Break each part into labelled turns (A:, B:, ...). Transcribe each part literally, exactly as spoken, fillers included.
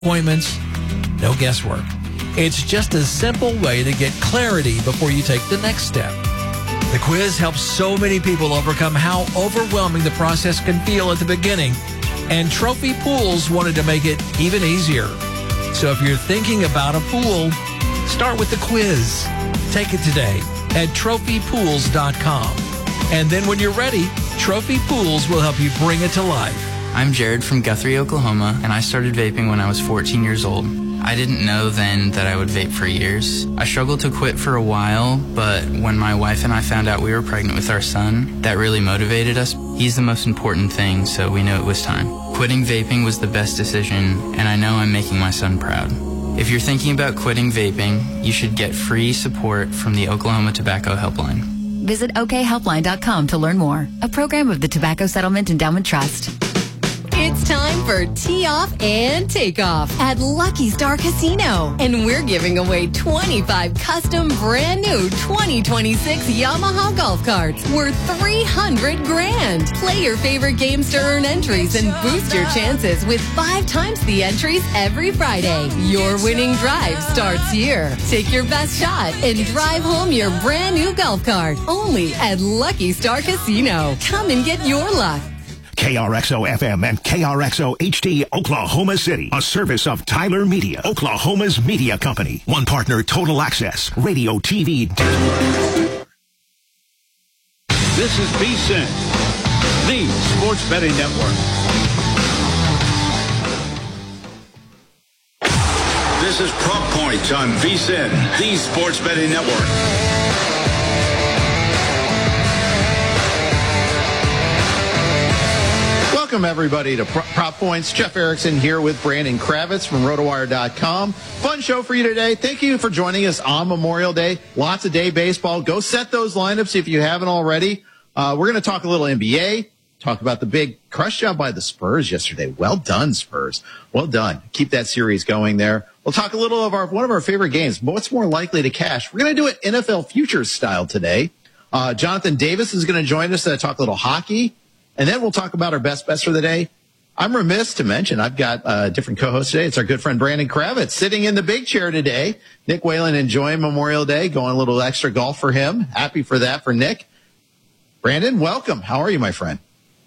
A: appointments, no guesswork. It's just a simple way to get clarity before you take the next step. The quiz helps so many people overcome how overwhelming the process can feel at the beginning, and Trophy Pools wanted to make it even easier. So if you're thinking about a pool, start with the quiz. Take it today at trophy pools dot com. And then when you're ready, Trophy Pools will help you bring it to life.
B: I'm Jared from Guthrie, Oklahoma, and I started vaping when I was fourteen years old. I didn't know then that I would vape for years. I struggled to quit for a while, but when my wife and I found out we were pregnant with our son, that really motivated us. He's the most important thing, so we knew it was time. Quitting vaping was the best decision, and I know I'm making my son proud. If you're thinking about quitting vaping, you should get free support from the Oklahoma Tobacco Helpline.
C: Visit O K helpline dot com to learn more. A program of the Tobacco Settlement Endowment Trust.
D: It's time for Tee Off and Takeoff at Lucky Star Casino. And we're giving away twenty-five custom brand new twenty twenty-six Yamaha golf carts worth three hundred grand. Play your favorite games to earn entries and boost your chances with five times the entries every Friday. Your winning drive starts here. Take your best shot and drive home your brand new golf cart. Only at Lucky Star Casino. Come and get your luck.
E: K R X O F M and K R X O H D Oklahoma City, a service of Tyler Media, Oklahoma's media company. One partner, Total Access, radio, T V.
F: This is V S I N, the Sports Betting Network. This is Prop Points on V S I N, the Sports Betting Network.
G: Welcome, everybody, to Prop Points. Jeff Erickson here with Brandon Kravitz from rotowire dot com. Fun show for you today. Thank you for joining us on Memorial Day. Lots of day baseball. Go set those lineups if you haven't already. Uh, we're going to talk a little N B A, talk about the big crush job by the Spurs yesterday. Well done, Spurs. Well done. Keep that series going there. We'll talk a little of our one of our favorite games. What's more likely to cash? We're going to do it N F L futures style today. Uh, Jonathan Davis is going to join us to talk a little hockey. And then we'll talk about our best bets for the day. I'm remiss to mention I've got a different co-host today. It's our good friend Brandon Kravitz sitting in the big chair today. Nick Whalen enjoying Memorial Day, going a little extra golf for him. Happy for that for Nick. Brandon, welcome. How are you, my friend?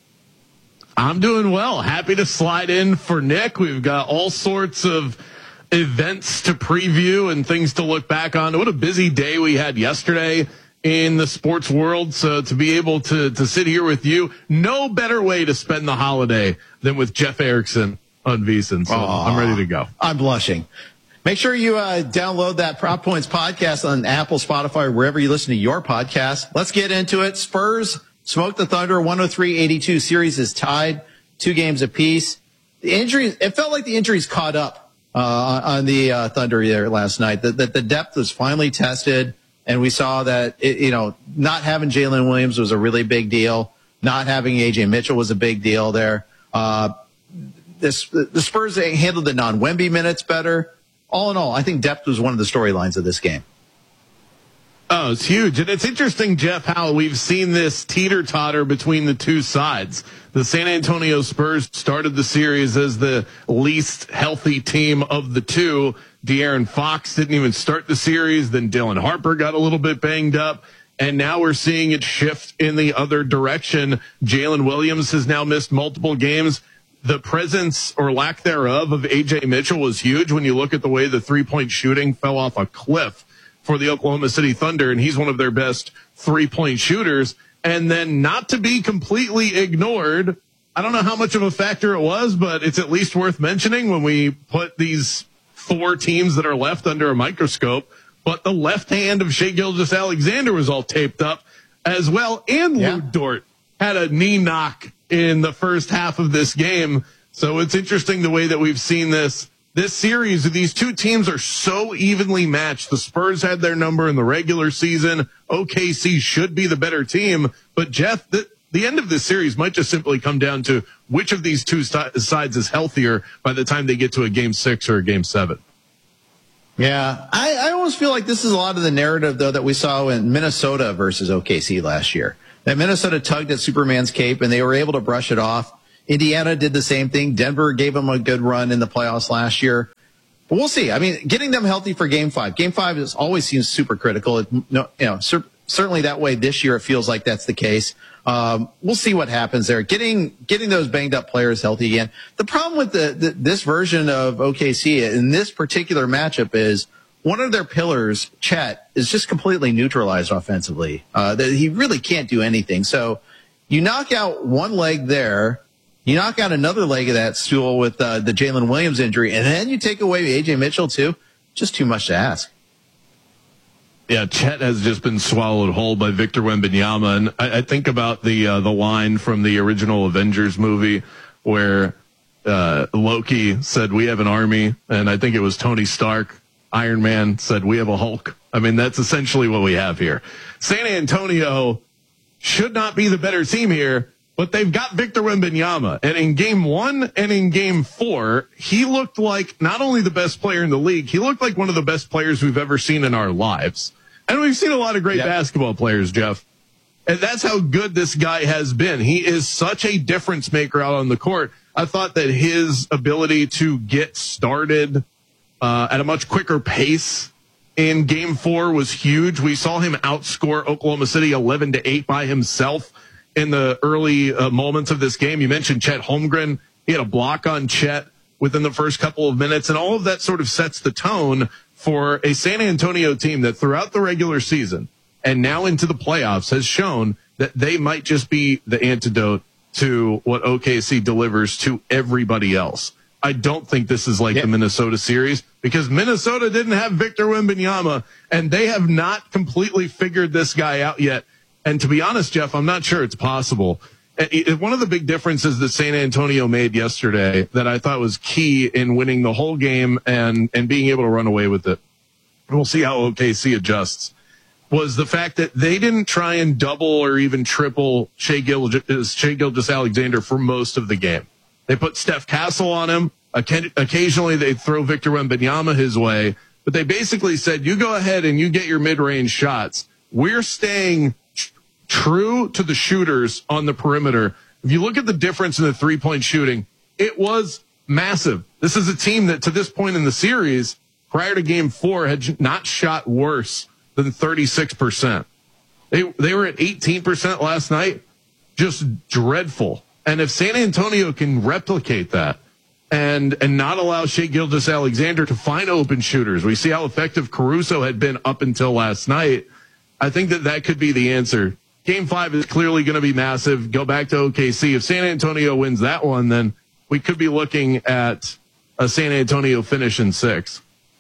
H: I'm doing well. Happy to slide in for Nick. We've got all sorts of events to preview and things to look back on. What a busy day we had yesterday in the sports world. So to be able to, to sit here with you, no better way to spend the holiday than with Jeff Erickson on V S I N. So Aww, I'm ready to go.
G: I'm blushing. Make sure you uh, download that Prop Points podcast on Apple, Spotify, wherever you listen to your podcast. Let's get into it. Spurs smoke the Thunder. one oh three eighty-two series is tied, two games apiece. The injuries, it felt like the injuries caught up uh, on the uh, Thunder there last night. That the, the depth was finally tested. And we saw that, it, you know, not having Jalen Williams was a really big deal. Not having A J Mitchell was a big deal there. Uh, this, the Spurs handled the non-Wemby minutes better. All in all, I think depth was one of the storylines of this game.
H: Oh, it's huge. And it's interesting, Jeff, how we've seen this teeter-totter between the two sides. The San Antonio Spurs started the series as the least healthy team of the two. De'Aaron Fox didn't even start the series. Then Dylan Harper got a little bit banged up. And now we're seeing it shift in the other direction. Jalen Williams has now missed multiple games. The presence or lack thereof of A J Mitchell was huge when you look at the way the three-point shooting fell off a cliff for the Oklahoma City Thunder, and he's one of their best three-point shooters. And then not to be completely ignored, I don't know how much of a factor it was, but it's at least worth mentioning when we put these four teams that are left under a microscope. But the left hand of Shai Gilgeous-Alexander was all taped up as well, and yeah. Lou Dort had a knee knock in the first half of this game. So it's interesting the way that we've seen this. This series, these two teams are so evenly matched. The Spurs had their number in the regular season. O K C should be the better team. But, Jeff, the, the end of this series might just simply come down to which of these two st- sides is healthier by the time they get to a game six or a game seven.
G: Yeah, I, I almost feel like this is a lot of the narrative, though, that we saw in Minnesota versus O K C last year. That Minnesota tugged at Superman's cape, and they were able to brush it off. Indiana did the same thing. Denver gave them a good run in the playoffs last year. But we'll see. I mean, getting them healthy for game five. Game five is always seems super critical. It, no, you know, cer- certainly that way this year it feels like that's the case. Um, we'll see what happens there. Getting getting those banged up players healthy again. The problem with the, the this version of O K C in this particular matchup is one of their pillars, Chet, is just completely neutralized offensively. Uh, that he really can't do anything. So you knock out one leg there. You knock out another leg of that stool with uh, the Jalen Williams injury, and then you take away A J Mitchell too. Just too much to ask.
H: Yeah, Chet has just been swallowed whole by Victor Wembanyama, and I, I think about the uh, the line from the original Avengers movie where uh, Loki said, "We have an army," and I think it was Tony Stark, Iron Man, said, "We have a Hulk." I mean, that's essentially what we have here. San Antonio should not be the better team here. But they've got Victor Wembanyama, and in game one and in game four, he looked like not only the best player in the league, he looked like one of the best players we've ever seen in our lives. And we've seen a lot of great yep. basketball players, Jeff. And that's how good this guy has been. He is such a difference maker out on the court. I thought that his ability to get started uh, at a much quicker pace in game four was huge. We saw him outscore Oklahoma City eleven to eight by himself in the early uh, moments of this game. You mentioned Chet Holmgren. He had a block on Chet within the first couple of minutes, and all of that sort of sets the tone for a San Antonio team that throughout the regular season and now into the playoffs has shown that they might just be the antidote to what O K C delivers to everybody else. I don't think this is like yeah. the Minnesota series because Minnesota didn't have Victor Wembanyama, and they have not completely figured this guy out yet. And to be honest, Jeff, I'm not sure it's possible. It, it, one of the big differences that San Antonio made yesterday that I thought was key in winning the whole game and, and being able to run away with it, and we'll see how O K C adjusts, was the fact that they didn't try and double or even triple Shai Gilgeous-Alexander for most of the game. They put Steph Castle on him. Occasionally they throw Victor Wembanyama his way, but they basically said, you go ahead and you get your mid-range shots. We're staying true to the shooters on the perimeter. If you look at the difference in the three-point shooting, it was massive. This is a team that to this point in the series, prior to game four, had not shot worse than thirty-six percent. They they were at eighteen percent last night. Just dreadful. And if San Antonio can replicate that and and not allow Shai Gilgeous-Alexander to find open shooters, we see how effective Caruso had been up until last night. I think that that could be the answer. Game five is clearly going to be massive. Go back to O K C. If San Antonio wins that one, then we could be looking at a San Antonio finish in six.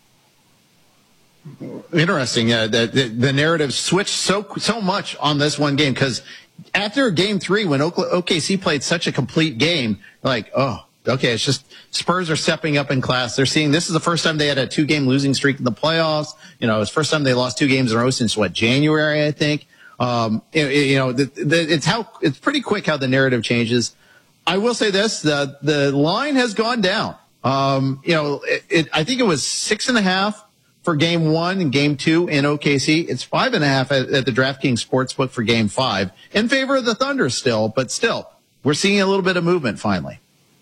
G: Interesting. Uh, the, the, the narrative switched so so much on this one game because after game three, when O K C played such a complete game, like, oh, okay, it's just Spurs are stepping up in class. They're seeing this is the first time they had a two-game losing streak in the playoffs. You know, it's the first time they lost two games in a row since, what, January, I think. Um, you, you know, the, the, it's how it's pretty quick how the narrative changes. I will say this: the the line has gone down. Um, you know, it, it, I think it was six and a half for game one and game two in O K C. It's five and a half at, at the DraftKings Sportsbook for game five in favor of the Thunder still, but still, we're seeing a little bit of movement finally.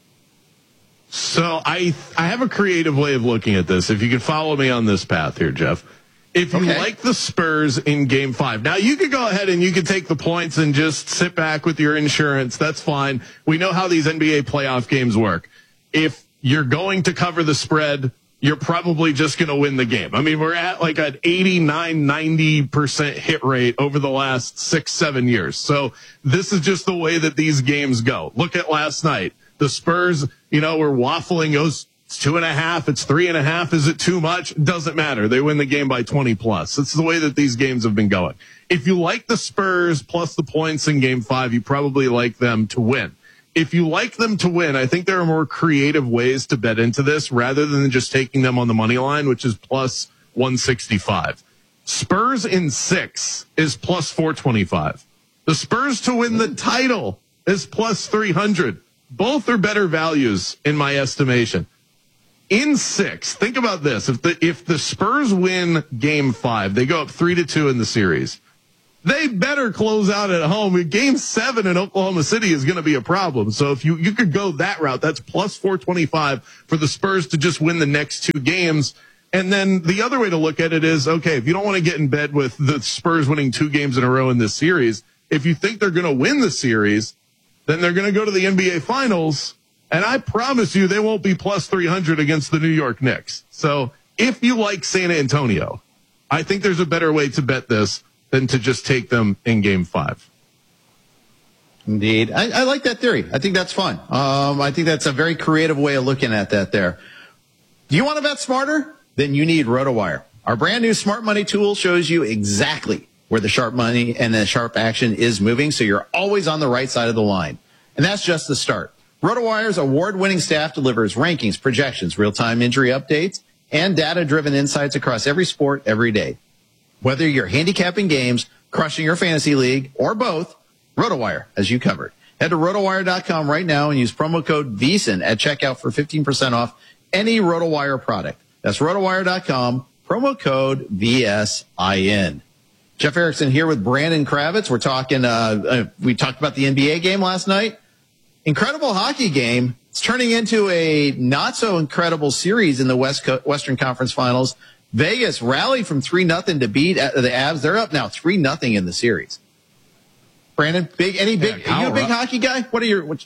H: So I I have a creative way of looking at this. If you can follow me on this path here, Jeff. If you okay. like the Spurs in game five, now you could go ahead and you could take the points and just sit back with your insurance. That's fine. We know how these N B A playoff games work. If you're going to cover the spread, you're probably just going to win the game. I mean, we're at like an eighty-nine, ninety percent hit rate over the last six, seven years. So this is just the way that these games go. Look at last night. The Spurs, you know, were waffling. Those It's two and a half. It's three and a half. Is it too much? Doesn't matter. They win the game by twenty plus. It's the way that these games have been going. If you like the Spurs plus the points in game five, you probably like them to win. If you like them to win, I think there are more creative ways to bet into this rather than just taking them on the money line, which is plus one sixty-five. Spurs in six is plus four twenty-five. The Spurs to win the title is plus three hundred. Both are better values in my estimation. In six, think about this. If the if the Spurs win game five, they go up three to two in the series. they better close out at home. Game seven in Oklahoma City is going to be a problem. So if you, you could go that route, that's plus four twenty-five for the Spurs to just win the next two games. And then the other way to look at it is, okay, if you don't want to get in bed with the Spurs winning two games in a row in this series, if you think they're going to win the series, then they're going to go to the N B A Finals. And I promise you they won't be plus three hundred against the New York Knicks. So if you like San Antonio, I think there's a better way to bet this than to just take them in game five.
G: Indeed. I, I like that theory. I think that's fun. Um, I think that's a very creative way of looking at that there. Do you want to bet smarter? Then you need RotoWire. Our brand new smart money tool shows you exactly where the sharp money and the sharp action is moving, so you're always on the right side of the line. And that's just the start. RotoWire's award-winning staff delivers rankings, projections, real-time injury updates, and data-driven insights across every sport every day. Whether you're handicapping games, crushing your fantasy league, or both, RotoWire has you covered. Head to rotowire dot com right now and use promo code VEASAN at checkout for fifteen percent off any RotoWire product. That's rotowire dot com, promo code V S I N. Jeff Erickson here with Brandon Kravitz. We're talking, uh, uh, we talked about the N B A game last night. Incredible hockey game. It's turning into a not so incredible series in the West Co- Western Conference Finals. Vegas rallied from three nothing to beat the Avs. They're up now three nothing in the series. Brandon, big, any big, yeah, are you a big hockey guy? What are your, what,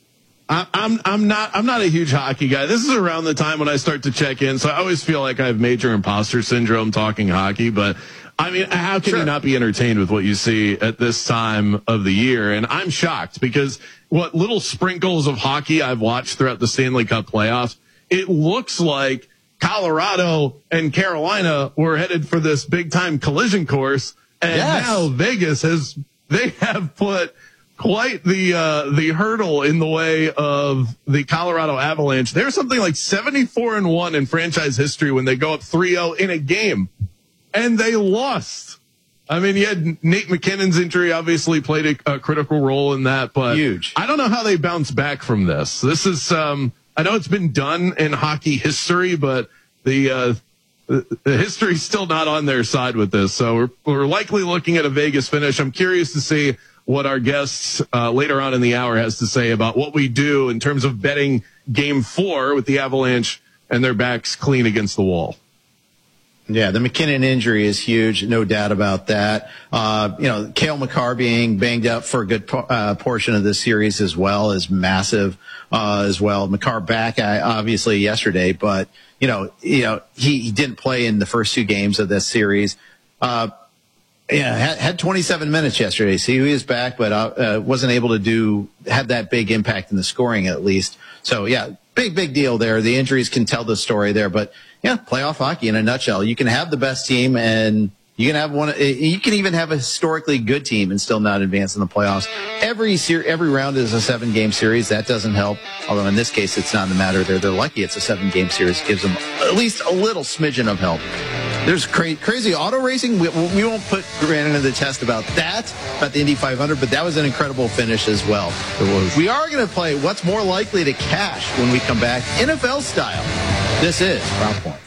H: I, I'm, I'm not, I'm not a huge hockey guy. This is around the time when I start to check in. So I always feel like I have major imposter syndrome talking hockey, but I mean, how can sure. you not be entertained with what you see at this time of the year? And I'm shocked because what little sprinkles of hockey I've watched throughout the Stanley Cup playoffs, it looks like Colorado and Carolina were headed for this big time collision course. And yes. now Vegas has, they have put quite the, uh, the hurdle in the way of the Colorado Avalanche. They're something like seventy-four and one in franchise history when they go up three oh in a game. And they lost. I mean, you had Nate McKinnon's injury obviously played a, a critical role in that, but
G: huge.
H: I don't know how they bounce back from this. This is, um, I know it's been done in hockey history, but the, uh, the, the history's still not on their side with this. So we're, we're likely looking at a Vegas finish. I'm curious to see what our guests, uh, later on in the hour has to say about what we do in terms of betting game four with the Avalanche and their backs clean against the wall.
G: Yeah, the McKinnon injury is huge, no doubt about that. Uh, you know, Cale Makar being banged up for a good po- uh, portion of this series as well is massive uh, as well. Makar back uh, obviously yesterday, but you know, you know he, he didn't play in the first two games of this series. Uh, yeah, had, had twenty-seven minutes yesterday. See, he is back, but uh, wasn't able to do have that big impact in the scoring at least. So yeah, big big deal there. The injuries can tell the story there, but. Yeah, playoff hockey in a nutshell. You can have the best team and you can have one, you can even have a historically good team and still not advance in the playoffs. Every ser- every round is a seven game series. That doesn't help. Although in this case, it's not a matter. They're, they're lucky it's a seven game series. It gives them at least a little smidgen of help. There's cra- crazy auto racing. We, we won't put Brandon to the test about that, about the Indy five hundred, but that was an incredible finish as well. It was. We are going to play what's more likely to cash when we come back, N F L style. This is Prop Points.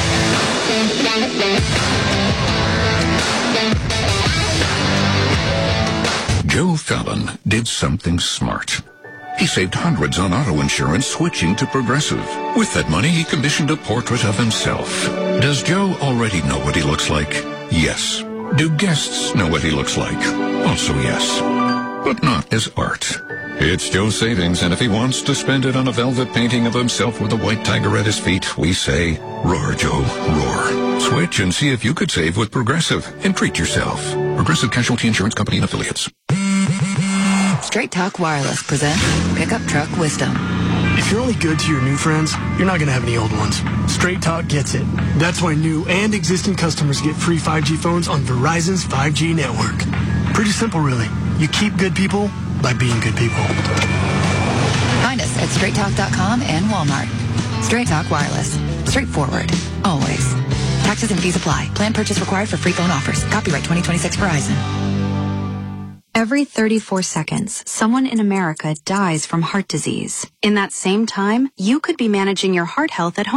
I: Joe Fallon did something smart. He saved hundreds on auto insurance switching to Progressive. With that money, he commissioned a portrait of himself. Does Joe already know what he looks like? Yes. Do guests know what he looks like? Also yes. But not as art. It's Joe's savings, and if he wants to spend it on a velvet painting of himself with a white tiger at his feet, we say, roar, Joe, roar. Switch and see if you could save with Progressive and treat yourself. Progressive Casualty Insurance Company and Affiliates.
C: Straight Talk Wireless presents Pickup Truck Wisdom.
J: If you're only good to your new friends, you're not going to have any old ones. Straight Talk gets it. That's why new and existing customers get free five G phones on Verizon's five G network. Pretty simple, really. You keep good people by being good people.
C: Find us at straight talk dot com and Walmart. Straight Talk Wireless. Straightforward. Always. Taxes and fees apply. Plan purchase required for free phone offers. Copyright twenty twenty-six Verizon.
K: Every thirty-four seconds, someone in America dies from heart disease. In that same time, you could be managing your heart health at home.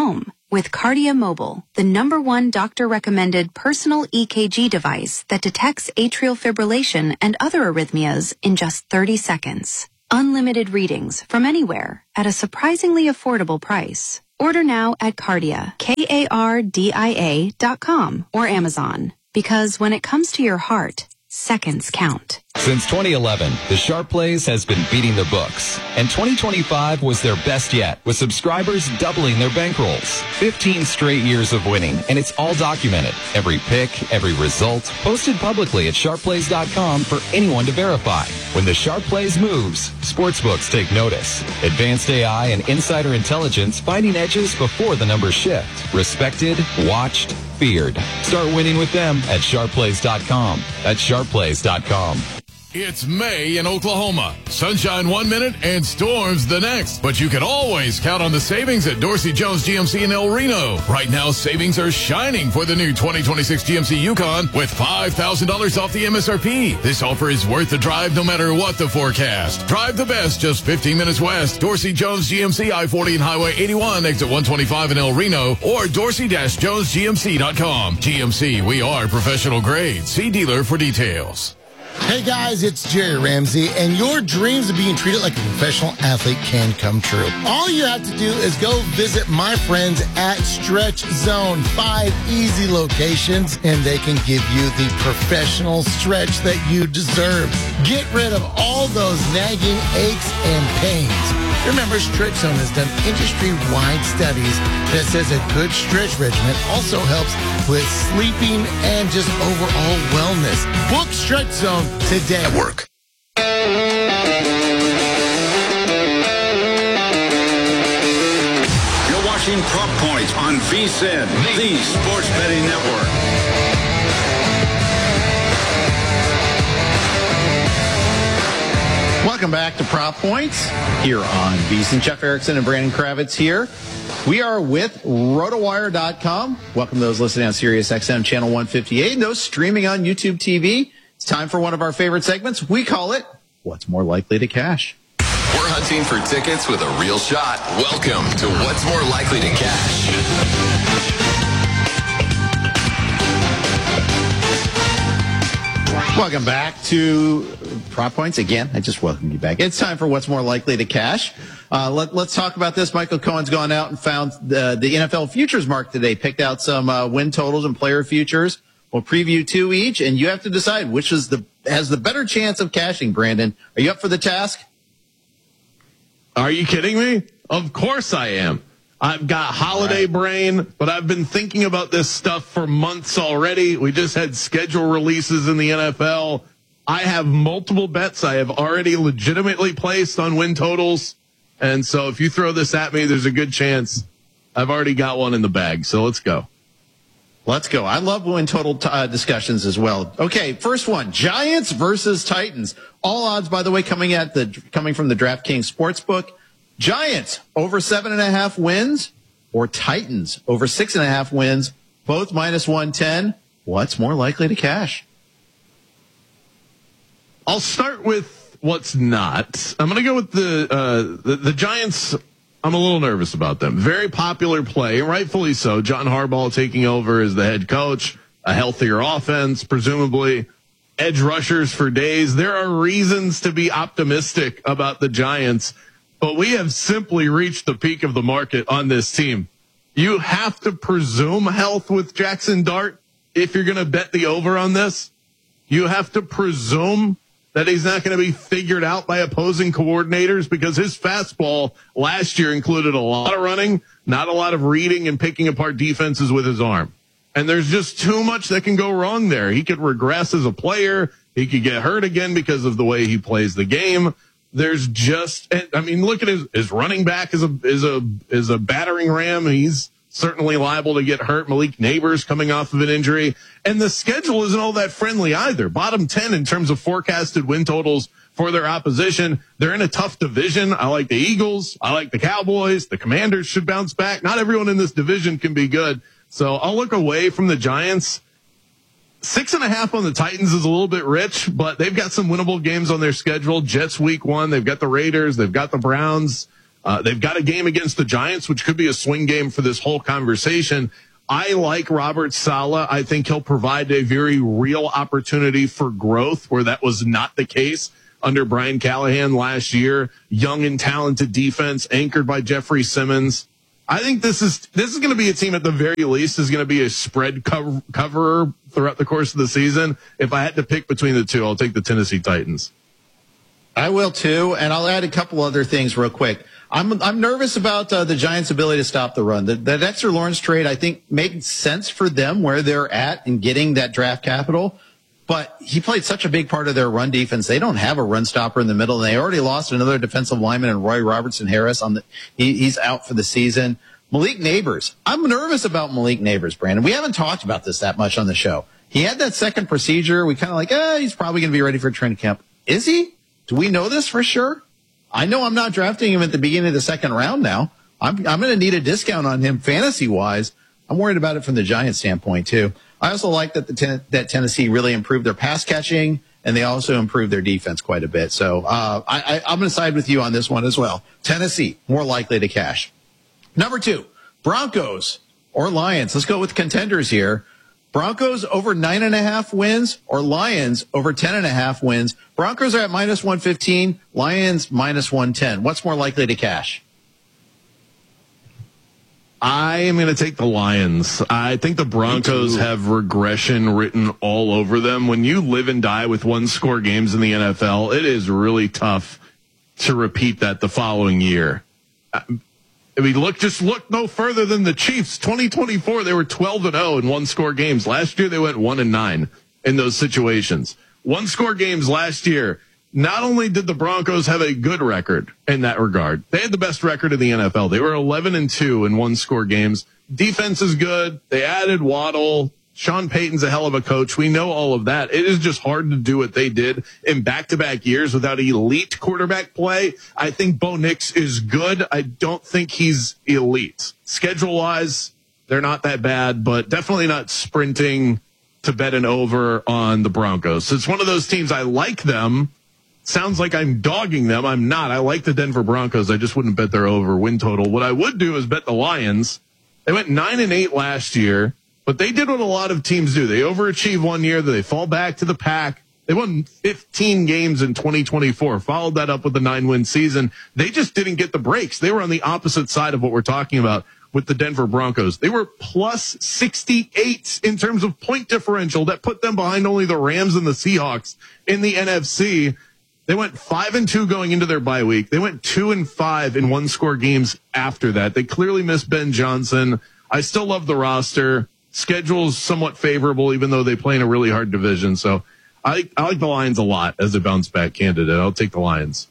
K: With Cardia Mobile, the number one doctor-recommended personal E K G device that detects atrial fibrillation and other arrhythmias in just thirty seconds. Unlimited readings from anywhere at a surprisingly affordable price. Order now at Cardia, K A R D I A dot com or Amazon. Because when it comes to your heart, seconds count.
L: Since twenty eleven, the Sharp Plays has been beating the books, and twenty twenty-five was their best yet, with subscribers doubling their bankrolls. fifteen straight years of winning, and it's all documented. Every pick, every result, posted publicly at sharp plays dot com for anyone to verify. When the Sharp Plays moves, sportsbooks take notice. Advanced A I and insider intelligence finding edges before the numbers shift. Respected, watched, feared. Start winning with them at sharp plays dot com. That's sharp plays dot com.
M: It's May in Oklahoma. Sunshine one minute and storms the next. But you can always count on the savings at Dorsey Jones G M C in El Reno. Right now, savings are shining for the new twenty twenty-six G M C Yukon with five thousand dollars off the M S R P. This offer is worth the drive no matter what the forecast. Drive the best just fifteen minutes west. Dorsey Jones G M C, I forty and Highway eighty-one, exit one twenty-five in El Reno, or dorsey jones g m c dot com. G M C, we are professional grade. See dealer for details.
N: Hey guys, it's Jerry Ramsey, and your dreams of being treated like a professional athlete can come true. All you have to do is go visit my friends at Stretch Zone. Five easy locations, and they can give you the professional stretch that you deserve. Get rid of all those nagging aches and pains. Remember, Stretch Zone has done industry-wide studies that says a good stretch regimen also helps with sleeping and just overall wellness. Book Stretch Zone today. At work.
F: You're watching Prop Point on V S I N, the Sports Betting Network.
G: Welcome back to Prop Points here on V S I N. Jeff Erickson and Brandon Kravitz here. We are with rotowire dot com. Welcome those listening on Sirius X M channel one fifty-eight and those streaming on YouTube T V. It's time for one of our favorite segments. We call it What's More Likely to Cash.
O: We're hunting for tickets with a real shot. Welcome to What's More Likely to Cash.
G: Welcome back to Prop Points again. I just welcomed you back. It's time for What's More Likely to Cash. Uh, let, let's talk about this. Michael Cohen's gone out and found the, the N F L futures market today, picked out some uh, win totals and player futures. We'll preview two each, and you have to decide which is the has the better chance of cashing, Brandon. Are you up for the task?
H: Are you kidding me? Of course I am. I've got holiday right. brain, but I've been thinking about this stuff for months already. We just had schedule releases in the N F L. I have multiple bets I have already legitimately placed on win totals. And so if you throw this at me, there's a good chance I've already got one in the bag. So let's go.
G: Let's go. I love win total t- uh, discussions as well. Okay, first one, Giants versus Titans. All odds, by the way, coming at the coming from the DraftKings Sportsbook. Giants over seven and a half wins, or Titans over six and a half wins, both minus one ten. What's more likely to cash?
H: I'll start with what's not. I'm going to go with the, uh, the the Giants. I'm a little nervous about them. Very popular play, rightfully so. John Harbaugh taking over as the head coach, a healthier offense, presumably edge rushers for days. There are reasons to be optimistic about the Giants, but we have simply reached the peak of the market on this team. You have to presume health with Jackson Dart if you're going to bet the over on this. You have to presume that he's not going to be figured out by opposing coordinators, because his fastball last year included a lot of running, not a lot of reading and picking apart defenses with his arm. And there's just too much that can go wrong there. He could regress as a player. He could get hurt again because of the way he plays the game. There's just, I mean, look at his, his running back is a, is a, is a battering ram. He's certainly liable to get hurt. Malik Neighbors coming off of an injury. And the schedule isn't all that friendly either. Bottom ten in terms of forecasted win totals for their opposition. They're in a tough division. I like the Eagles. I like the Cowboys. The Commanders should bounce back. Not everyone in this division can be good. So I'll look away from the Giants. Six and a half on the Titans is a little bit rich, but they've got some winnable games on their schedule. Jets week one. They've got the Raiders. They've got the Browns. Uh, they've got a game against the Giants, which could be a swing game for this whole conversation. I like Robert Saleh. I think he'll provide a very real opportunity for growth where that was not the case under Brian Callahan last year. Young and talented defense anchored by Jeffrey Simmons. I think this is this is going to be a team at the very least is going to be a spread cover, coverer throughout the course of the season. If I had to pick between the two, I'll take the Tennessee Titans.
G: I will too, and I'll add a couple other things real quick. I'm I'm nervous about uh, the Giants' ability to stop the run. The, the Dexter Lawrence trade, I think, made sense for them where they're at in getting that draft capital. But he played such a big part of their run defense. They don't have a run stopper in the middle, and they already lost another defensive lineman in Roy Robertson Harris. On the he, he's out for the season. Malik Neighbors. I'm nervous about Malik Neighbors, Brandon. We haven't talked about this that much on the show. He had that second procedure. We kind of like, eh, he's probably going to be ready for training camp. Is he? Do we know this for sure? I know I'm not drafting him at the beginning of the second round now. I'm, I'm going to need a discount on him fantasy-wise. I'm worried about it from the Giants standpoint, too. I also like that the ten, that Tennessee really improved their pass catching, and they also improved their defense quite a bit. So uh, I, I, I'm going to side with you on this one as well. Tennessee, more likely to cash. Number two, Broncos or Lions. Let's go with contenders here. Broncos over nine and a half wins or Lions over ten and a half wins. Broncos are at minus one fifteen, Lions minus one ten. What's more likely to cash?
H: I am going to take the Lions. I think the Broncos have regression written all over them. When you live and die with one score games in the N F L, it is really tough to repeat that the following year. I mean, look, just look no further than the Chiefs. twenty twenty-four, they were twelve and oh in one score games. Last year, they went one and nine in those situations. One score games last year. Not only did the Broncos have a good record in that regard, they had the best record in the N F L. They were eleven and two in one score games. Defense is good. They added Waddle. Sean Payton's a hell of a coach. We know all of that. It is just hard to do what they did in back-to-back years without elite quarterback play. I think Bo Nix is good. I don't think he's elite. Schedule-wise, they're not that bad, but definitely not sprinting to bet an over on the Broncos. So it's one of those teams. I like them. Sounds like I'm dogging them. I'm not. I like the Denver Broncos. I just wouldn't bet their over win total. What I would do is bet the Lions. They went nine and eight last year. But they did what a lot of teams do. They overachieve one year, then they fall back to the pack. They won fifteen games in twenty twenty-four, followed that up with a nine-win season. They just didn't get the breaks. They were on the opposite side of what we're talking about with the Denver Broncos. They were plus sixty-eight in terms of point differential. That put them behind only the Rams and the Seahawks in the N F C. They went five and two going into their bye week. They went two and five in one-score games after that. They clearly missed Ben Johnson. I still love the roster. Schedule's somewhat favorable, even though they play in a really hard division. So I, I like the Lions a lot as a bounce back candidate. I'll take the Lions.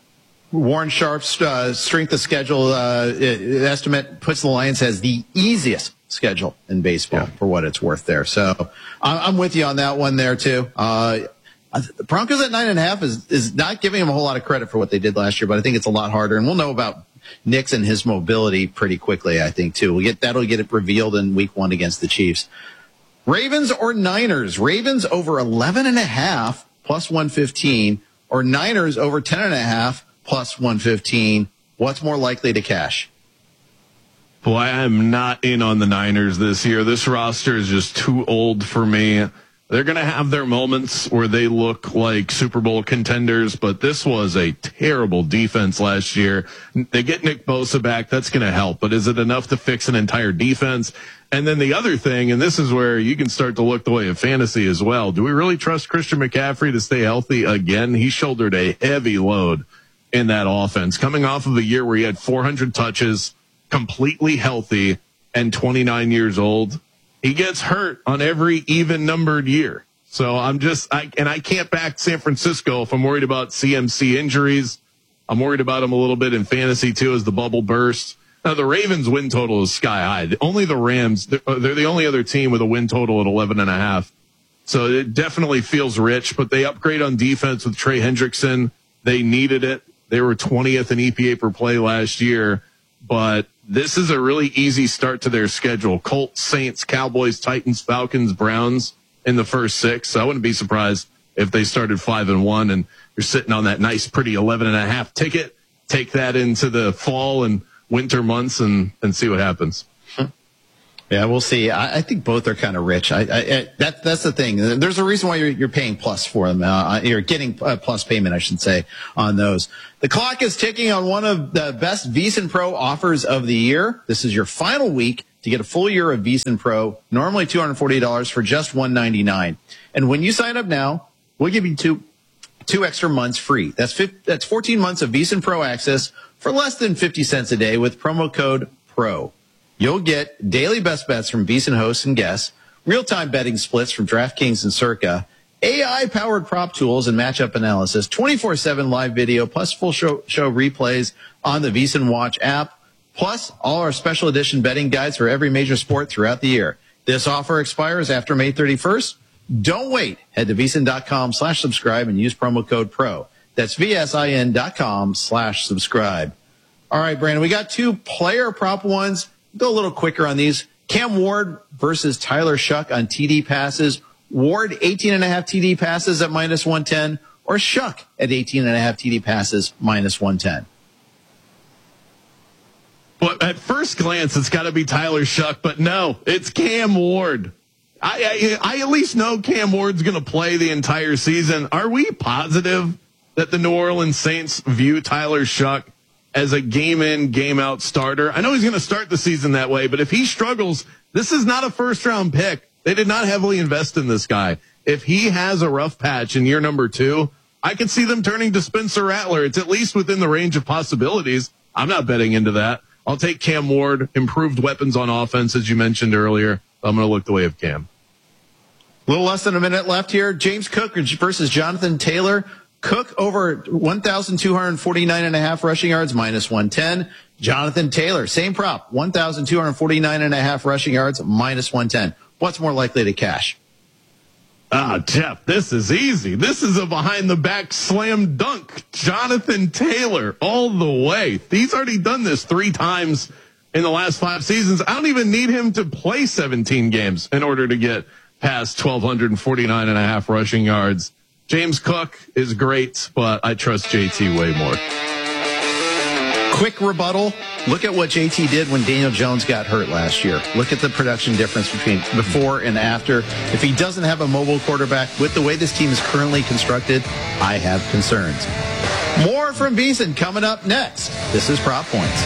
G: Warren Sharp's uh, strength of schedule uh, estimate puts the Lions as the easiest schedule in baseball, yeah, for what it's worth there. So I'm with you on that one there too. Uh, the Broncos at nine and a half is, is not giving them a whole lot of credit for what they did last year, but I think it's a lot harder. And we'll know about Nix and his mobility pretty quickly, I think, too. We'll get, that'll get it revealed in week one against the Chiefs. Ravens or Niners? Ravens over eleven and a half plus one fifteen, or Niners over ten and a half plus one fifteen. What's more likely to cash?
H: Boy, I'm not in on the Niners this year. This roster is just too old for me. They're going to have their moments where they look like Super Bowl contenders, but this was a terrible defense last year. They get Nick Bosa back. That's going to help, but is it enough to fix an entire defense? And then the other thing, and this is where you can start to look the way of fantasy as well. Do we really trust Christian McCaffrey to stay healthy again? He shouldered a heavy load in that offense, coming off of a year where he had four hundred touches, completely healthy, and twenty-nine years old. He gets hurt on every even numbered year. So I'm just, I, and I can't back San Francisco if I'm worried about C M C injuries. I'm worried about him a little bit in fantasy too as the bubble bursts. Now the Ravens win total is sky high. Only the Rams, they're, they're the only other team with a win total at eleven and a half. So it definitely feels rich, but they upgrade on defense with Trey Hendrickson. They needed it. They were twentieth in E P A per play last year, but this is a really easy start to their schedule. Colts, Saints, Cowboys, Titans, Falcons, Browns in the first six. So I wouldn't be surprised if they started five and one and you're sitting on that nice, pretty eleven and a half ticket. take that into the fall and winter months and, and see what happens.
G: Yeah, we'll see. I, I think both are kind of rich. I, I, that, that's the thing. There's a reason why you're, you're paying plus for them. Uh, you're getting a plus payment, I should say, on those. The clock is ticking on one of the best VEASAN Pro offers of the year. This is your final week to get a full year of VEASAN Pro, normally two hundred forty dollars for just one hundred ninety-nine dollars. And when you sign up now, we'll give you two, two extra months free. That's fifty, that's fourteen months of VEASAN Pro access for less than fifty cents a day with promo code PRO. You'll get daily best bets from VEASAN hosts and guests, real-time betting splits from DraftKings and Circa, A I-powered prop tools and matchup analysis, twenty-four seven live video, plus full show, show replays on the VEASAN Watch app, plus all our special edition betting guides for every major sport throughout the year. This offer expires after May thirty-first. Don't wait. Head to VEASAN.com slash subscribe and use promo code PRO. That's V-S-I-N dot com slash subscribe. All right, Brandon, we got two player prop ones. Go a little quicker on these. Cam Ward versus Tyler Shuck on T D passes. Ward, eighteen and a half T D passes at minus one ten, or Shuck at eighteen and a half T D passes minus one ten.
H: But at first glance, it's got to be Tyler Shuck, but no, it's Cam Ward. I, I, I at least know Cam Ward's going to play the entire season. Are we positive that the New Orleans Saints view Tyler Shuck as a game-in, game-out starter? I know he's going to start the season that way, but if he struggles, this is not a first-round pick. They did not heavily invest in this guy. If he has a rough patch in year number two, I could see them turning to Spencer Rattler. It's at least within the range of possibilities. I'm not betting into that. I'll take Cam Ward, improved weapons on offense, as you mentioned earlier. I'm going to look the way of Cam.
G: A little less than a minute left here. James Cook versus Jonathan Taylor. Cook over one thousand two hundred forty-nine and a half rushing yards, minus one ten. Jonathan Taylor, same prop, one thousand two hundred forty-nine and a half rushing yards, minus one ten. What's more likely to cash?
H: Ah, Jeff, this is easy. This is a behind the back slam dunk. Jonathan Taylor all the way. He's already done this three times in the last five seasons. I don't even need him to play seventeen games in order to get past one thousand two hundred forty-nine and a half rushing yards. James Cook is great, but I trust J T way more.
G: Quick rebuttal. Look at what J T did when Daniel Jones got hurt last year. Look at the production difference between before and after. If he doesn't have a mobile quarterback, with the way this team is currently constructed, I have concerns. More from VEASAN coming up next. This is Prop Points.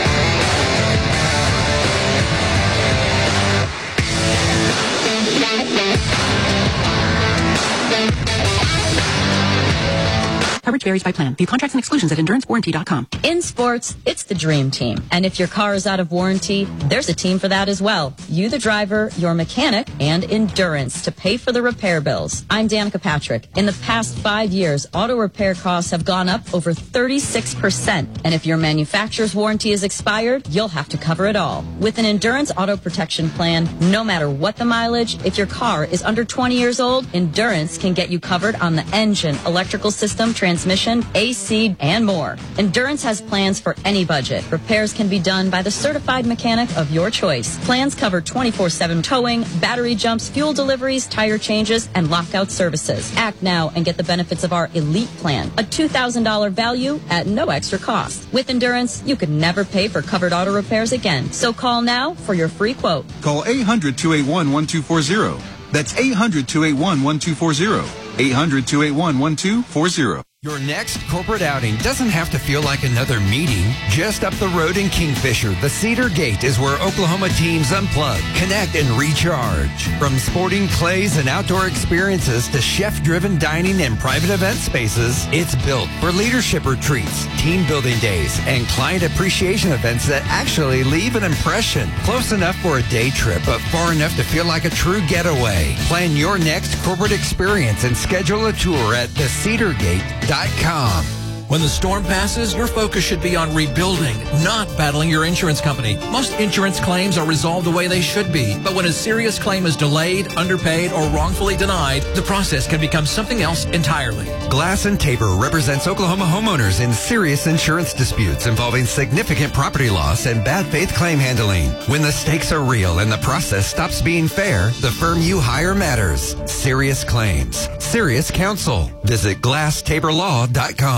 P: Coverage varies by plan. View contracts and exclusions at endurance warranty dot com.
Q: In sports, it's the dream team. And if your car is out of warranty, there's a team for that as well. You, the driver, your mechanic, and Endurance to pay for the repair bills. I'm Danica Patrick. In the past five years, auto repair costs have gone up over thirty-six percent. And if your manufacturer's warranty is expired, you'll have to cover it all. With an Endurance auto protection plan, no matter what the mileage, if your car is under twenty years old, Endurance can get you covered on the engine, electrical system, transmission, A C, and more. Endurance has plans for any budget. Repairs can be done by the certified mechanic of your choice. Plans cover twenty-four seven towing, battery jumps, fuel deliveries, tire changes, and lockout services. Act now and get the benefits of our Elite Plan, a two thousand dollars value at no extra cost. With Endurance, you could never pay for covered auto repairs again. So call now for your free quote.
R: Call eight hundred, two eight one, one two four zero. That's eight hundred, two eight one, one two four zero. eight hundred, two eight one, one two four zero.
S: Your next corporate outing doesn't have to feel like another meeting. Just up the road in Kingfisher, the Cedar Gate is where Oklahoma teams unplug, connect, and recharge. From sporting clays and outdoor experiences to chef-driven dining and private event spaces, it's built for leadership retreats, team building days, and client appreciation events that actually leave an impression. Close enough for a day trip, but far enough to feel like a true getaway. Plan your next corporate experience and schedule a tour at the cedar gate dot com.
A: When the storm passes, your focus should be on rebuilding, not battling your insurance company. Most insurance claims are resolved the way they should be, but when a serious claim is delayed, underpaid, or wrongfully denied, the process can become something else entirely.
S: Glass and Tabor represents Oklahoma homeowners in serious insurance disputes involving significant property loss and bad faith claim handling. When the stakes are real and the process stops being fair, the firm you hire matters. Serious claims. Serious counsel. Visit glass tabor law dot com. K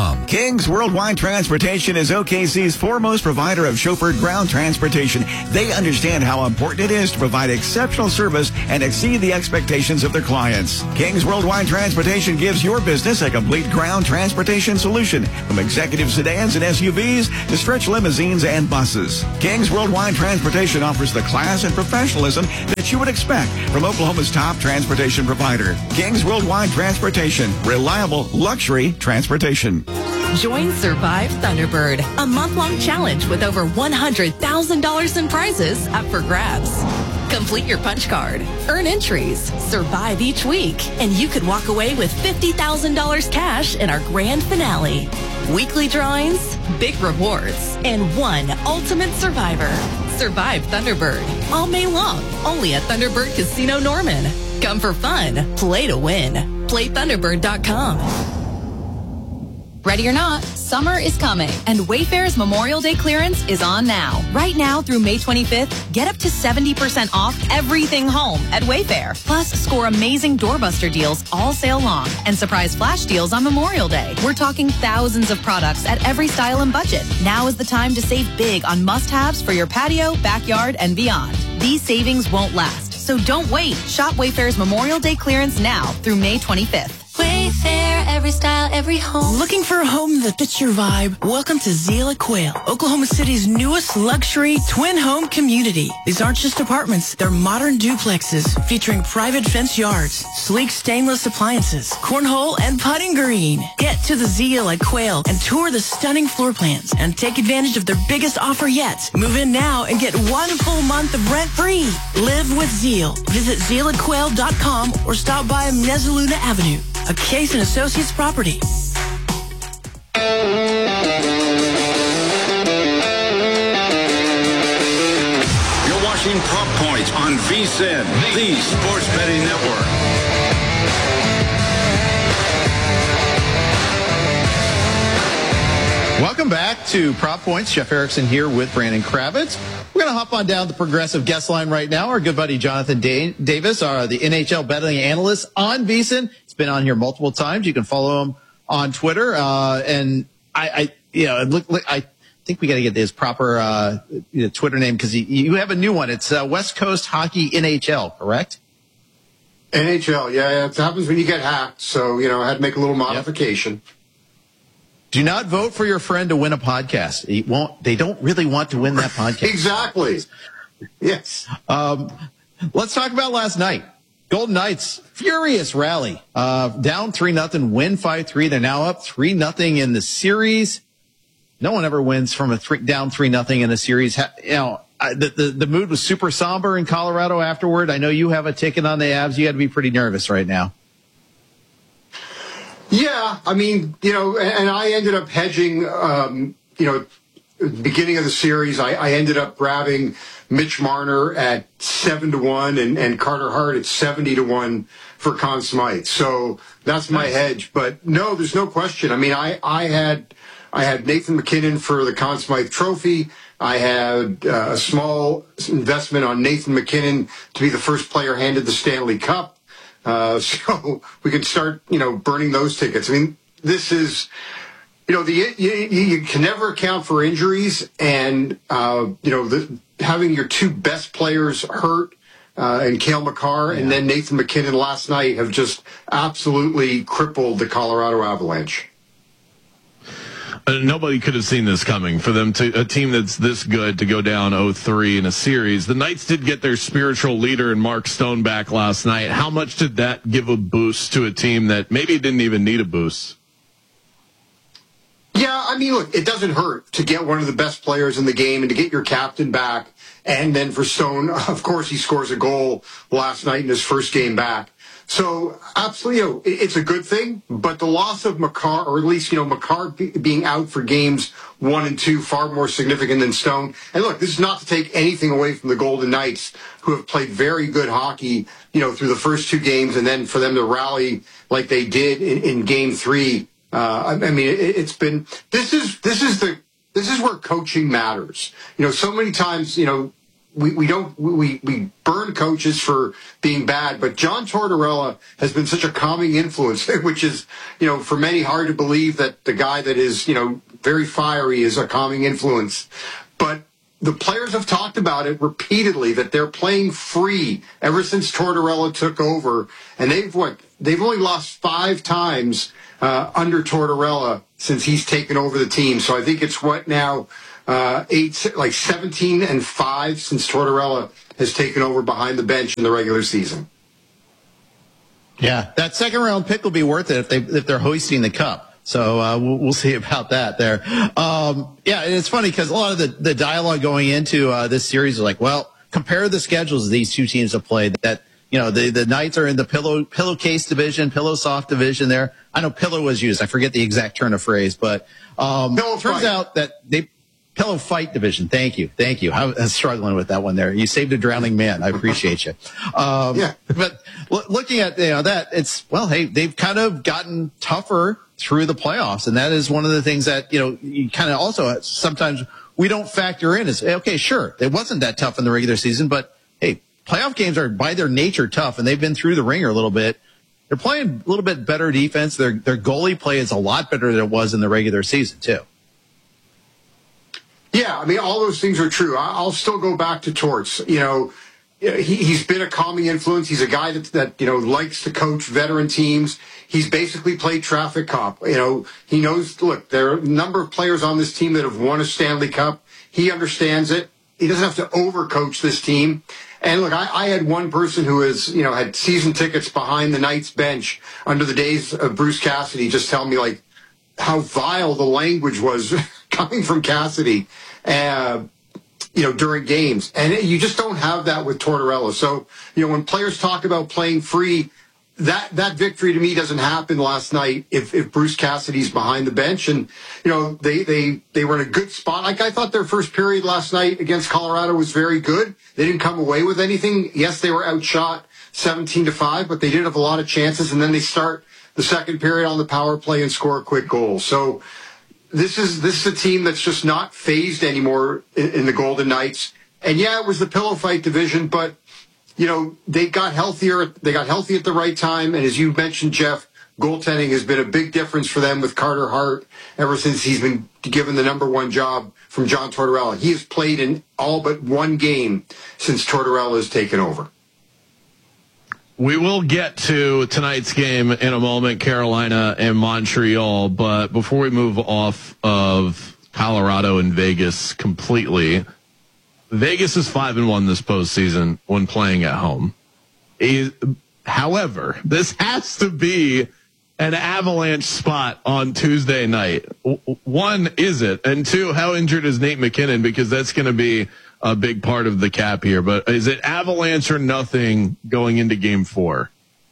T: Kings Worldwide Transportation is O K C's foremost provider of chauffeured ground transportation. They understand how important it is to provide exceptional service and exceed the expectations of their clients. Kings Worldwide Transportation gives your business a complete ground transportation solution, from executive sedans and S U Vs to stretch limousines and buses. Kings Worldwide Transportation offers the class and professionalism that you would expect from Oklahoma's top transportation provider. Kings Worldwide Transportation, reliable luxury transportation.
U: Join Survive Thunderbird, a month-long challenge with over one hundred thousand dollars in prizes up for grabs. Complete your punch card, earn entries, survive each week, and you could walk away with fifty thousand dollars cash in our grand finale. Weekly drawings, big rewards, and one ultimate survivor. Survive Thunderbird, all May long, only at Thunderbird Casino Norman. Come for fun, play to win. play thunderbird dot com.
D: Ready or not, summer is coming, and Wayfair's Memorial Day clearance is on now. Right now through May twenty-fifth, get up to seventy percent off everything home at Wayfair. Plus, score amazing doorbuster deals all sale long and surprise flash deals on Memorial Day. We're talking thousands of products at every style and budget. Now is the time to save big on must-haves for your patio, backyard, and beyond. These savings won't last, so don't wait. Shop Wayfair's Memorial Day clearance now through May twenty-fifth.
V: Wayfair, every style, every home.
W: Looking for a home that fits your vibe? Welcome to Zila Quail, Oklahoma City's newest luxury twin home community. These aren't just apartments, they're modern duplexes featuring private fence yards, sleek stainless appliances, cornhole, and putting green. Get to the Zila Quail and tour the stunning floor plans and take advantage of their biggest offer yet. Move in now and get one full month of rent free. Live with Zeal. Visit Zila Quail dot com or stop by Mezzaluna Avenue. A Case and Associates property.
F: You're watching Prop Point on V S I N, the Sports Betting Network.
G: Welcome back to Prop Points. Jeff Erickson here with Brandon Kravitz. We're going to hop on down the Progressive guest line right now. Our good buddy Jonathan da- Davis, uh, the N H L betting analyst on V S I N. He's been on here multiple times. You can follow him on Twitter. Uh, and I, I, you know, look, look, I think we got to get his proper uh, you know, Twitter name because you have a new one. It's uh, West Coast Hockey N H L, correct?
X: N H L, yeah. It happens when you get hacked. So, you know, I had to make a little modification. Yep.
G: Do not vote for your friend to win a podcast. He won't. They don't really want to win that podcast.
X: Exactly. Yes.
G: Um, let's talk about last night. Golden Knights, furious rally. Uh, down three nothing, win five three. They're now up three nothing in the series. No one ever wins from a three, down three nothing in a series. You know, I, the, the, the mood was super somber in Colorado afterward. I know you have a ticket on the Avs. You got to be pretty nervous right now.
X: Yeah, I mean, you know, and, and I ended up hedging, um, you know, at the beginning of the series, I, I ended up grabbing Mitch Marner at seven to one and, and Carter Hart at seventy to one for Conn Smythe. So that's my hedge. But no, there's no question. I mean, I, I had, I had Nathan MacKinnon for the Conn Smythe Trophy. I had uh, a small investment on Nathan MacKinnon to be the first player handed the Stanley Cup. Uh, so we can start, you know, burning those tickets. I mean, this is, you know, the you, you can never account for injuries, and uh, you know, the, having your two best players hurt, uh, and Cale Makar yeah. and then Nathan MacKinnon last night have just absolutely crippled the Colorado Avalanche.
H: Uh, nobody could have seen this coming. For them to a team that's this good to go down oh three in a series. The Knights did get their spiritual leader in Mark Stone back last night. How much did that give a boost to a team that maybe didn't even need a boost?
X: Yeah, I mean, look, it doesn't hurt to get one of the best players in the game and to get your captain back. And then for Stone, of course, he scores a goal last night in his first game back. So, absolutely, you know, it's a good thing, but the loss of Makar, or at least, you know, Makar be, being out for games one and two, far more significant than Stone. And look, this is not to take anything away from the Golden Knights, who have played very good hockey, you know, through the first two games, and then for them to rally like they did in, in game three. Uh, I, I mean, it, it's been, this is, this is the, this is where coaching matters. You know, so many times, you know, we, we don't we we burn coaches for being bad, but John Tortorella has been such a calming influence, which is, you know, for many hard to believe that the guy that is, you know, very fiery is a calming influence. But the players have talked about it repeatedly, that they're playing free ever since Tortorella took over, and they've what they've only lost five times uh, under Tortorella since he's taken over the team. So I think it's what now. Uh, eight, like seventeen and five since Tortorella has taken over behind the bench in the regular season.
G: Yeah, that second round pick will be worth it if they if they're hoisting the cup. So uh, we'll, we'll see about that there. Um, yeah, and it's funny because a lot of the, the dialogue going into uh, this series is like, well, compare the schedules these two teams have played. That you know the the Knights are in the pillow pillowcase division, pillow soft division. There, I know pillow was used. I forget the exact turn of phrase, but um, turns fight. out that they. Pillow fight division. Thank you. Thank you. I was struggling with that one there. You saved a drowning man. I appreciate you. Um, yeah. But l- looking at you know, that, it's, well, hey, they've kind of gotten tougher through the playoffs. And that is one of the things that, you know, you kind of also sometimes we don't factor in is, okay, sure, it wasn't that tough in the regular season, but hey, playoff games are by their nature tough, and they've been through the ringer a little bit. They're playing a little bit better defense. Their, their goalie play is a lot better than it was in the regular season, too.
X: Yeah, I mean, all those things are true. I'll still go back to Torts. You know, he, he's been a calming influence. He's a guy that, that, you know, likes to coach veteran teams. He's basically played traffic cop. You know, he knows, look, there are a number of players on this team that have won a Stanley Cup. He understands it. He doesn't have to overcoach this team. And look, I, I had one person who has, you know, had season tickets behind the Knights bench under the days of Bruce Cassidy just tell me, like, how vile the language was coming from Cassidy, uh, you know, during games. And you just don't have that with Tortorella. So, you know, when players talk about playing free, that, that victory to me doesn't happen last night if, if Bruce Cassidy's behind the bench. And, you know, they, they, they were in a good spot. Like, I thought their first period last night against Colorado was very good. They didn't come away with anything. Yes, they were outshot seventeen to five, but they did have a lot of chances. And then they start the second period on the power play and score a quick goal. So this is this is a team that's just not phased anymore in, in the Golden Knights. And yeah, it was the pillow fight division, but you know, they got healthier. They got healthy at the right time. And as you mentioned, Jeff, goaltending has been a big difference for them with Carter Hart ever since he's been given the number one job from John Tortorella. He has played in all but one game since Tortorella has taken over.
H: We will get to tonight's game in a moment, Carolina and Montreal. But before we move off of Colorado and Vegas completely, Vegas is five and one this postseason when playing at home. However, this has to be an Avalanche spot on Tuesday night. One, is it? And two, how injured is Nate McKinnon? Because that's going to be a big part of the cap here. But is it Avalanche or nothing going into game four?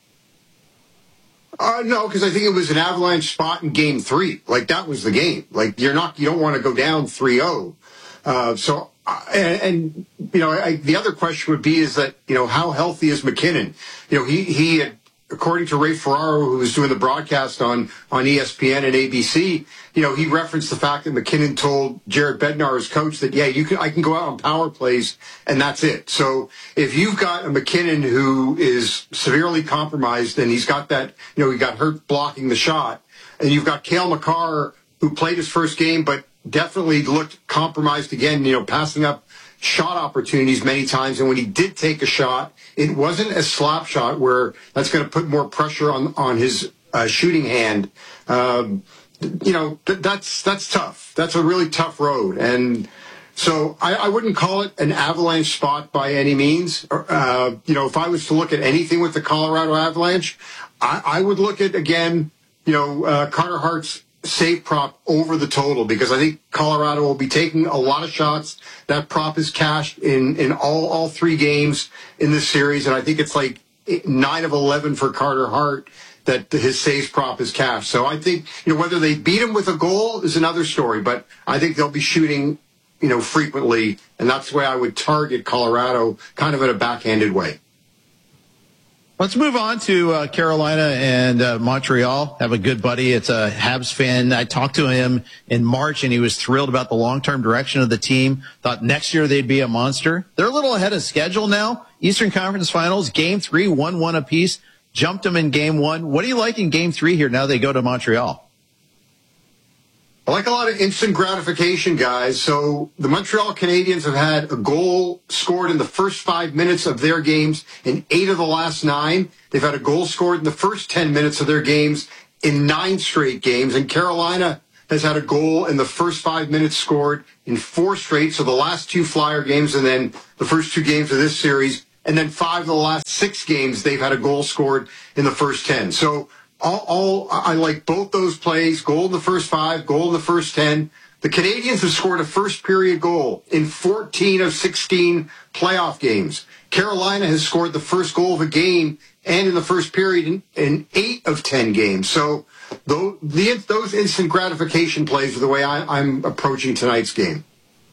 X: Uh, no, because I think it was an Avalanche spot in game three. Like, that was the game. Like, you're not, you don't want to go down three oh. Uh, so, uh, and, and, you know, I, the other question would be is that, you know, how healthy is McKinnon? You know, he, he had, according to Ray Ferraro, who was doing the broadcast on, on E S P N and A B C, you know, he referenced the fact that McKinnon told Jared Bednar, his coach, that, yeah, you can, I can go out on power plays and that's it. So if you've got a McKinnon who is severely compromised and he's got that, you know, he got hurt blocking the shot, and you've got Cale Makar who played his first game but definitely looked compromised again, you know, passing up shot opportunities many times. And when he did take a shot, it wasn't a slap shot where that's going to put more pressure on, on his uh, shooting hand. Um, you know, th- that's, that's tough. That's a really tough road. And so I, I wouldn't call it an Avalanche spot by any means. Uh, you know, if I was to look at anything with the Colorado Avalanche, I, I would look at, again, you know, uh, Carter Hart's save prop over the total, because I think Colorado will be taking a lot of shots. That prop is cashed in, in all, all three games in this series. And I think it's like nine of eleven for Carter Hart that his saves prop is cashed. So I think, you know, whether they beat him with a goal is another story, but I think they'll be shooting, you know, frequently. And that's the way I would target Colorado, kind of in a backhanded way.
G: Let's move on to uh, Carolina and uh, Montreal. I have a good buddy. It's a Habs fan. I talked to him in March, and he was thrilled about the long-term direction of the team. Thought next year they'd be a monster. They're a little ahead of schedule now. Eastern Conference Finals, game three, one one apiece. Jumped them in game one. What do you like in game three here now they go to Montreal?
X: I like a lot of instant gratification, guys. So the Montreal Canadiens have had a goal scored in the first five minutes of their games in eight of the last nine. They've had a goal scored in the first ten minutes of their games in nine straight games. And Carolina has had a goal in the first five minutes scored in four straight. So the last two Flyer games and then the first two games of this series. And then five of the last six games, they've had a goal scored in the first ten. So All, all I like both those plays, goal in the first five, goal in the first ten. The Canadiens have scored a first period goal in fourteen of sixteen playoff games. Carolina has scored the first goal of a game and in the first period in, in eight of ten games. So those, the, those instant gratification plays are the way I, I'm approaching tonight's game.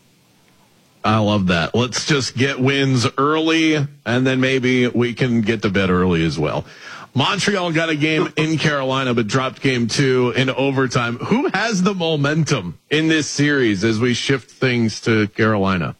H: I love that. Let's just get wins early, and then maybe we can get to bed early as well. Montreal got a game in Carolina, but dropped game two in overtime. Who has the momentum in this series as we shift things to Carolina?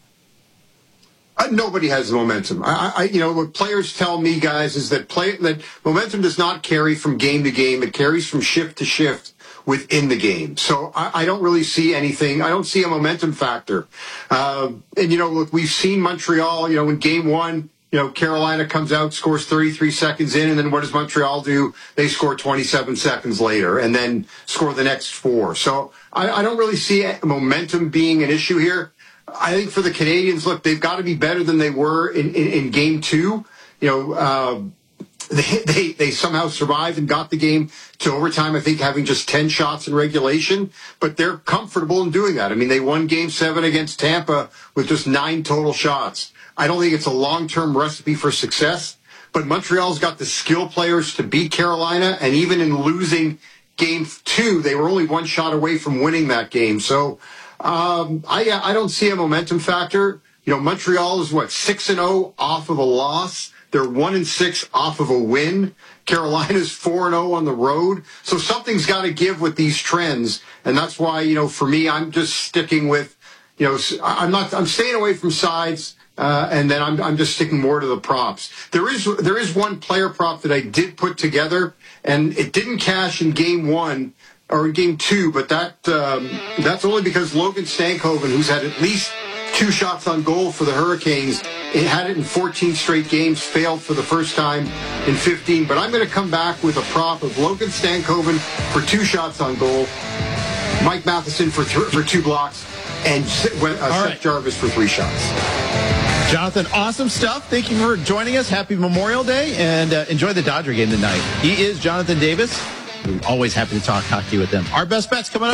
X: Uh, nobody has the momentum. I, I, you know, what players tell me, guys, is that play that momentum does not carry from game to game. It carries from shift to shift within the game. So I, I don't really see anything. I don't see a momentum factor. Uh, and, you know, look, we've seen Montreal, you know, in game one, you know, Carolina comes out, scores thirty-three seconds in, and then what does Montreal do? They score twenty-seven seconds later and then score the next four. So I, I don't really see momentum being an issue here. I think for the Canadiens, look, they've got to be better than they were in, in, in game two. You know, uh, they, they, they somehow survived and got the game to overtime, I think, having just ten shots in regulation. But they're comfortable in doing that. I mean, they won game seven against Tampa with just nine total shots. I don't think it's a long-term recipe for success, but Montreal's got the skill players to beat Carolina, and even in losing game two, they were only one shot away from winning that game. So um, I, I don't see a momentum factor. You know, Montreal is, what, six and oh off of a loss. They're one and six off of a win. Carolina's four and oh on the road. So something's got to give with these trends, and that's why, you know, for me, I'm just sticking with, you know, I'm not, I'm staying away from sides. Uh, and then I'm, I'm just sticking more to the props. There is there is one player prop that I did put together, and it didn't cash in game one or in game two, but that um, that's only because Logan Stankoven, who's had at least two shots on goal for the Hurricanes, it had it in fourteen straight games, failed for the first time in fifteen. But I'm going to come back with a prop of Logan Stankoven for two shots on goal, Mike Matheson for th- for two blocks, and uh, Seth right. Jarvis for three shots.
G: Jonathan, awesome stuff. Thank you for joining us. Happy Memorial Day, and uh, enjoy the Dodger game tonight. He is Jonathan Davis. We're always happy to talk hockey with them. Our best bets coming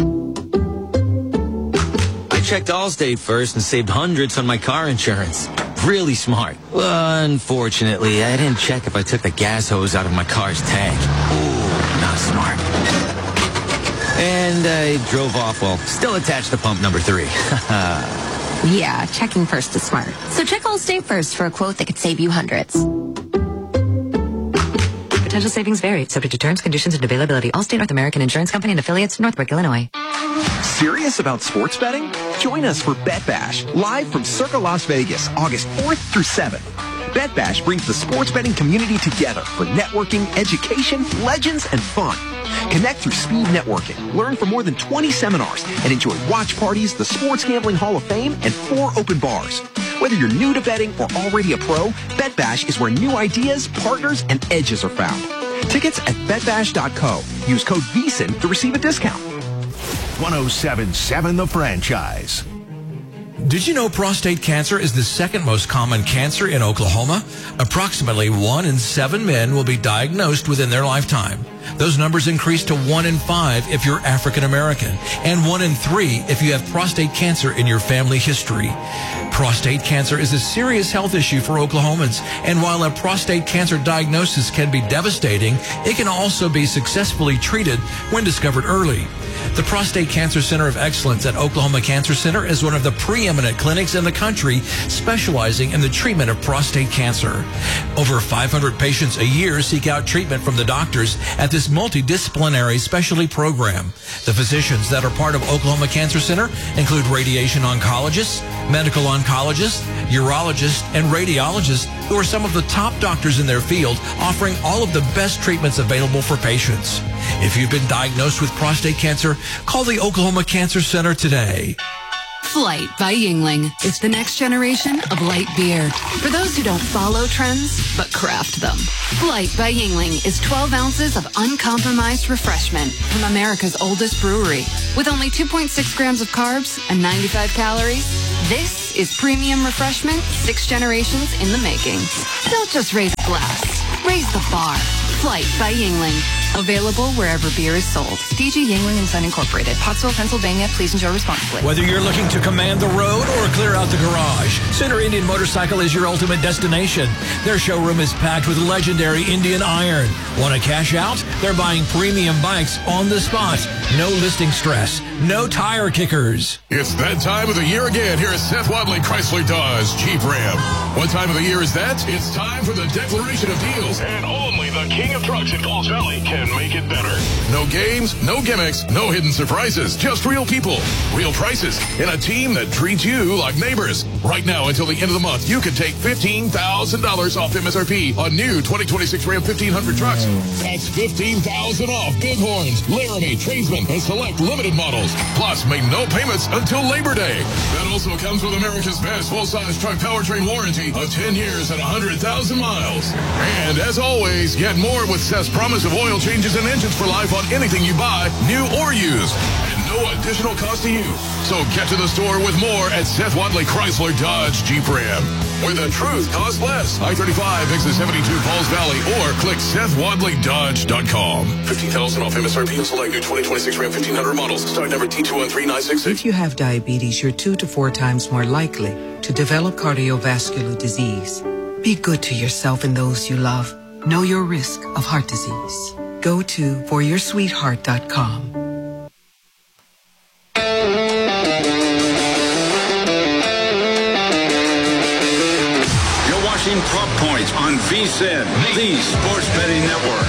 G: up.
B: I checked Allstate first and saved hundreds on my car insurance. Really smart. Well, unfortunately, I didn't check if I took the gas hose out of my car's tank. Ooh, not smart. And I drove off while still attached to pump number three.
E: Yeah, checking first is smart. So check Allstate first for a quote that could save you hundreds.
C: Potential savings vary, subject to terms, conditions, and availability. Allstate North American Insurance Company and affiliates, Northbrook, Illinois.
I: Serious about sports betting? Join us for Bet Bash, live from Circa Las Vegas, August fourth through seventh. Bet Bash brings the sports betting community together for networking, education, legends, and fun. Connect through speed networking, learn from more than twenty seminars, and enjoy watch parties, the Sports Gambling Hall of Fame, and four open bars. Whether you're new to betting or already a pro, Bet Bash is where new ideas, partners, and edges are found. Tickets at bet bash dot co. Use code V S I N to receive a discount.
J: one oh seven point seven The Franchise.
A: Did you know prostate cancer is the second most common cancer in Oklahoma? Approximately one in seven men will be diagnosed within their lifetime. Those numbers increase to one in five if you're African American, and one in three if you have prostate cancer in your family history. Prostate cancer is a serious health issue for Oklahomans, and while a prostate cancer diagnosis can be devastating, it can also be successfully treated when discovered early. The Prostate Cancer Center of Excellence at Oklahoma Cancer Center is one of the preeminent clinics in the country specializing in the treatment of prostate cancer. Over five hundred patients a year seek out treatment from the doctors at this multidisciplinary specialty program. The physicians that are part of Oklahoma Cancer Center include radiation oncologists, medical oncologists, urologists, and radiologists who are some of the top doctors in their field, offering all of the best treatments available for patients. If you've been diagnosed with prostate cancer, call the Oklahoma Cancer Center today.
K: Flight by Yuengling is the next generation of light beer. For those who don't follow trends, but craft them. Flight by Yuengling is twelve ounces of uncompromised refreshment from America's oldest brewery. With only two point six grams of carbs and ninety-five calories, this is premium refreshment six generations in the making. Don't just raise a glass, raise the bar. Flight by Yuengling. Available wherever beer is sold. D G Yuengling and Son Incorporated. Pottsville, Pennsylvania. Please enjoy responsibly.
A: Whether you're looking to command the road or clear out the garage, Center Indian Motorcycle is your ultimate destination. Their showroom is packed with legendary Indian iron. Want to cash out? They're buying premium bikes on the spot. No listing stress. No tire kickers.
L: It's that time of the year again here at Seth Wadley Chrysler Dodge Jeep Ram. What time of the year is that? It's time for the declaration of deals. And only the king of trucks in Falls Valley can make it better. No games, no gimmicks, no hidden surprises. Just real people, real prices, and a team that treats you like neighbors. Right now until the end of the month, you can take fifteen thousand dollars off M S R P on new twenty twenty-six Ram fifteen hundred trucks. That's fifteen thousand dollars off Bighorns, Laramie, Tradesman, and select limited models. Plus, make no payments until Labor Day. That also comes with America's best full-size truck powertrain warranty of ten years and one hundred thousand miles. And as always, get more with Seth's promise of oil changes and engines for life on anything you buy, new or used. And no additional cost to you. So get to the store with more at Seth Wadley Chrysler Dodge Jeep Ram, where the truth costs less. I thirty-five, exit seventy-two, Falls Valley, or click Seth Wadley Dodge dot com. fifteen thousand dollars off M S R P on select new twenty twenty-six Ram fifteen hundred models. Start number T two one three nine six six.
M: If you have diabetes, you're two to four times more likely to develop cardiovascular disease. Be good to yourself and those you love. Know your risk of heart disease. Go to for your sweetheart dot com.
F: You're watching Prop Points on V S I N, the Sports Betting Network.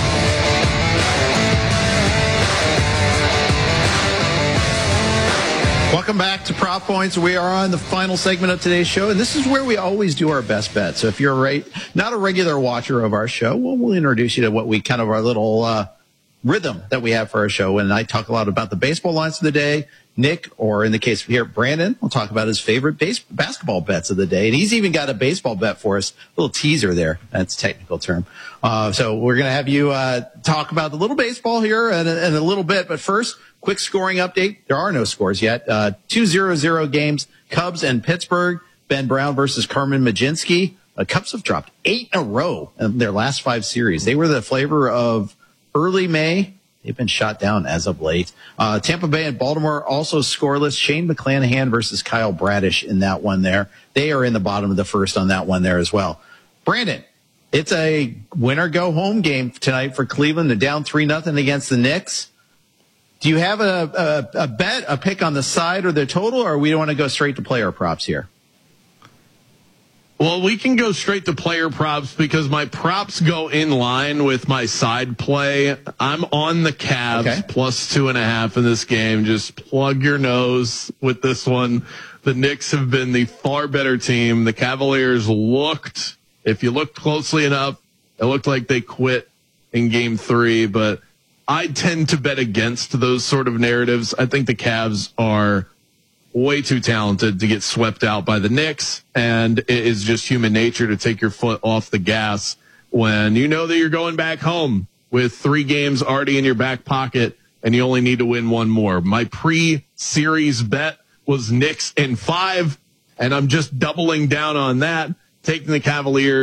G: Welcome back to Prop Points. We are on the final segment of today's show, and this is where we always do our best bet. So if you're right, not a regular watcher of our show, well, we'll introduce you to what we kind of our little uh, rhythm that we have for our show. And I talk a lot about the baseball lines of the day. Nick, or in the case of here, Brandon, will talk about his favorite base, basketball bets of the day. And he's even got a baseball bet for us, a little teaser there. That's a technical term. Uh, so we're going to have you uh, talk about the little baseball here in a, in a little bit. But first, quick scoring update. There are no scores yet. Uh, two zero zero games, Cubs and Pittsburgh. Ben Brown versus Carmen Majinski. Uh, Cubs have dropped eight in a row in their last five series. They were the flavor of early May. They've been shot down as of late. Uh, Tampa Bay and Baltimore also scoreless. Shane McClanahan versus Kyle Bradish in that one there. They are in the bottom of the first on that one there as well. Brandon, it's a winner-go-home game tonight for Cleveland. They're down three nothing against the Knicks. Do you have a, a, a bet, a pick on the side or the total, or we don't want to go straight to player props here?
H: Well, we can go straight to player props because my props go in line with my side play. I'm on the Cavs okay. plus two and a half in this game. Just plug your nose with this one. The Knicks have been the far better team. The Cavaliers looked, if you look closely enough, it looked like they quit in game three, but I tend to bet against those sort of narratives. I think the Cavs are way too talented to get swept out by the Knicks, and it is just human nature to take your foot off the gas when you know that you're going back home with three games already in your back pocket and you only need to win one more. My pre-series bet was Knicks in five, and I'm just doubling down on that, taking the Cavaliers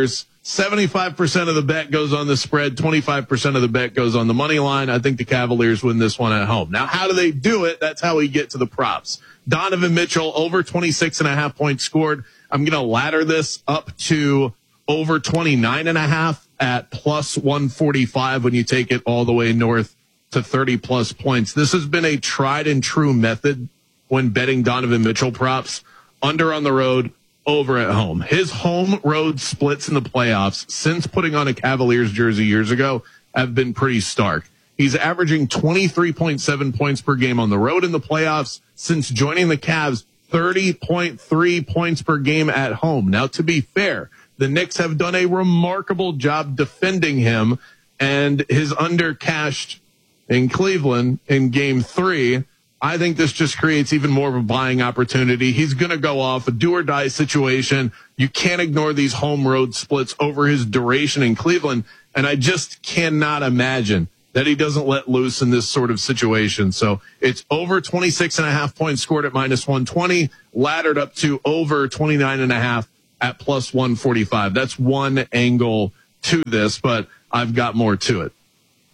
H: seventy-five percent of the bet goes on the spread, twenty-five percent of the bet goes on the money line. I think the Cavaliers win this one at home. Now, how do they do it? That's how we get to the props. Donovan Mitchell, over twenty-six and a half points scored. I'm going to ladder this up to over twenty-nine and a half at plus one forty-five when you take it all the way north to thirty plus points. This has been a tried and true method when betting Donovan Mitchell props. Under on the road, over at home. His home road splits in the playoffs since putting on a Cavaliers jersey years ago have been pretty stark. He's averaging twenty-three point seven points per game on the road in the playoffs. Since joining the Cavs, thirty point three points per game at home. Now, to be fair, the Knicks have done a remarkable job defending him, and his under cashed in Cleveland in game three. I think this just creates even more of a buying opportunity. He's going to go off a do or die situation. You can't ignore these home road splits over his duration in Cleveland. And I just cannot imagine that he doesn't let loose in this sort of situation. So it's over twenty-six and a half points scored at minus one twenty, laddered up to over twenty-nine and a half at plus one forty-five. That's one angle to this, but I've got more to it.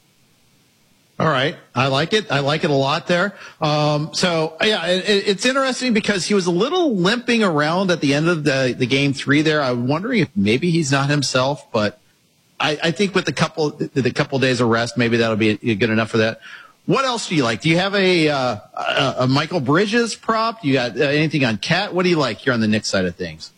G: All right. I like it. I like it a lot there. Um, so, yeah, it, it's interesting because he was a little limping around at the end of the, the game three there. I'm wondering if maybe he's not himself, but I, I think with the couple the couple days of rest, maybe that'll be good enough for that. What else do you like? Do you have a, uh, a, a Michael Bridges prop? You got uh, anything on Cat? What do you like here on the Knicks side of things?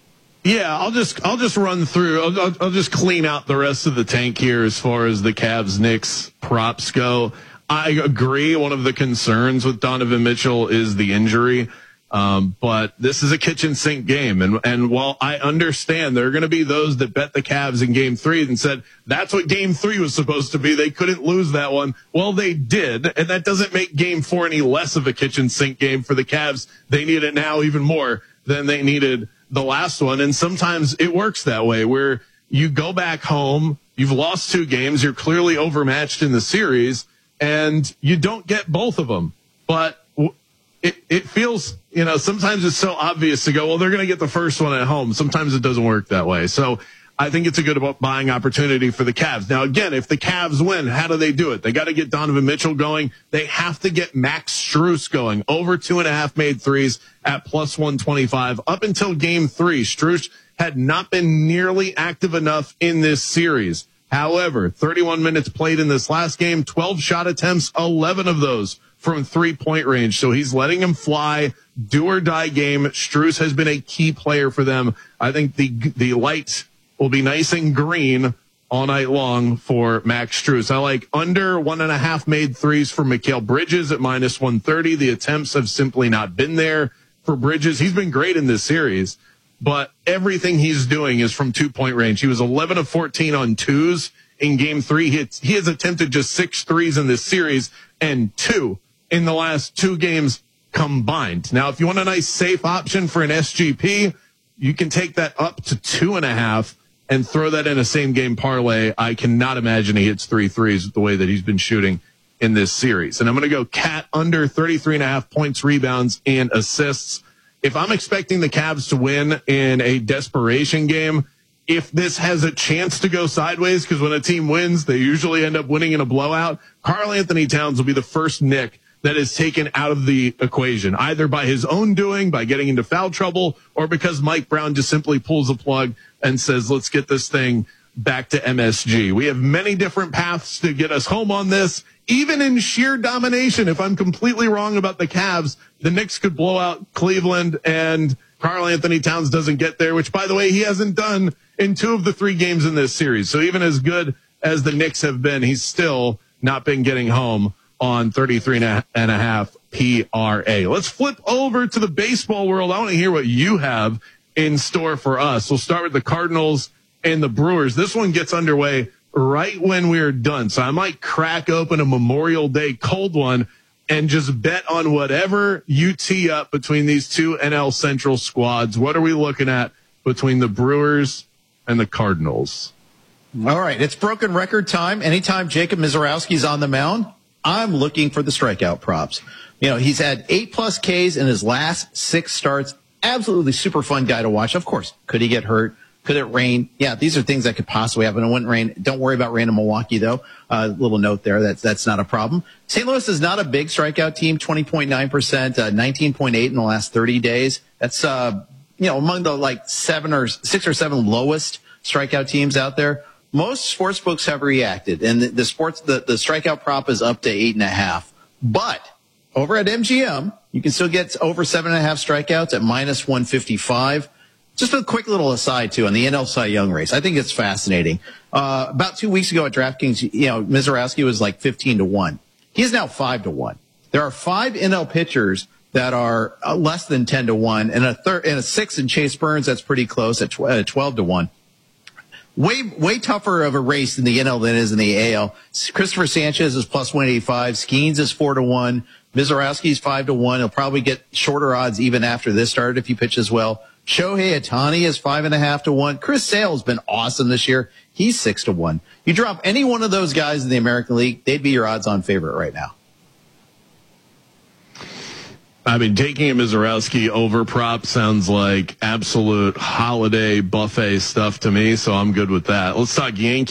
H: Yeah, I'll just I'll just run through. I'll, I'll, I'll just clean out the rest of the tank here as far as the Cavs Knicks props go. I agree. One of the concerns with Donovan Mitchell is the injury, um, but this is a kitchen sink game, and and while I understand there are going to be those that bet the Cavs in Game Three and said that's what Game Three was supposed to be, they couldn't lose that one. Well, they did, and that doesn't make Game Four any less of a kitchen sink game for the Cavs. They need it now even more than they needed the last one. And sometimes it works that way where you go back home, you've lost two games, you're clearly overmatched in the series, and you don't get both of them. But it, it feels, you know, sometimes it's so obvious to go, well, they're going to get the first one at home. Sometimes it doesn't work that way. So I think it's a good buying opportunity for the Cavs. Now, again, if the Cavs win, how do they do it? They got to get Donovan Mitchell going. They have to get Max Strus going. Over two and a half made threes at plus one twenty-five. Up until game three, Strus had not been nearly active enough in this series. However, thirty-one minutes played in this last game, twelve shot attempts, eleven of those from three-point range. So he's letting him fly, do or die game. Strus has been a key player for them. I think the the light will be nice and green all night long for Max Strus. I like under one and a half made threes for Mikal Bridges at minus one thirty. The attempts have simply not been there for Bridges. He's been great in this series, but everything he's doing is from two-point range. He was eleven of fourteen on twos in game three. He, he has attempted just six threes in this series and two in the last two games combined. Now, if you want a nice safe option for an S G P, you can take that up to two and a half and throw that in a same game parlay. I cannot imagine he hits three threes with the way that he's been shooting in this series. And I'm going to go Cat under thirty-three and a half points, rebounds, and assists. If I'm expecting the Cavs to win in a desperation game, if this has a chance to go sideways, because when a team wins, they usually end up winning in a blowout, Karl Anthony Towns will be the first Knick that is taken out of the equation, either by his own doing, by getting into foul trouble, or because Mike Brown just simply pulls a plug and says, let's get this thing back to M S G. We have many different paths to get us home on this, even in sheer domination. If I'm completely wrong about the Cavs, the Knicks could blow out Cleveland and Karl Anthony Towns doesn't get there, which, by the way, he hasn't done in two of the three games in this series. So even as good as the Knicks have been, he's still not been getting home on thirty-three and a half P R A. Let's flip over to the baseball world. I want to hear what you have in store for us. We'll start with the Cardinals and the Brewers. This one gets underway right when we're done. So I might crack open a Memorial Day cold one and just bet on whatever you tee up between these two N L Central squads. What are we looking at between the Brewers and the Cardinals?
G: All right. It's broken record time. Anytime Jacob Mizorowski's on the mound, I'm looking for the strikeout props. You know, he's had eight plus Ks in his last six starts. Absolutely super fun guy to watch. Of course, could he get hurt? Could it rain? Yeah, these are things that could possibly happen. It wouldn't rain. Don't worry about rain in Milwaukee, though. A uh, little note there. That's, that's not a problem. Saint Louis is not a big strikeout team, twenty point nine percent, uh, nineteen point eight in the last thirty days. That's, uh, you know, among the like seven or six or seven lowest strikeout teams out there. Most sports books have reacted, and the, the sports, the, the strikeout prop is up to eight and a half. But over at M G M, you can still get over seven and a half strikeouts at minus one fifty-five. Just a quick little aside, too, on the N L Cy Young race. I think it's fascinating. Uh, about two weeks ago at DraftKings, you know, Mizorowski was like fifteen to one. He is now five to one. There are five N L pitchers that are uh, less than ten to one, and a third, and a six in Chase Burns that's pretty close at tw- uh, twelve to one. Way, way tougher of a race in the N L than it is in the A L. Christopher Sanchez is plus one eighty-five. Skeens is four to one. Mizorowski's five to one. He'll probably get shorter odds even after this start if he pitches well. Shohei Ohtani is five and a half to one. Chris Sale has been awesome this year. He's six to one. You drop any one of those guys in the American League, they'd be your odds-on favorite right now.
H: I mean, taking a Mizorowski over prop sounds like absolute holiday buffet stuff to me, so I'm good with that. Let's talk Yankees.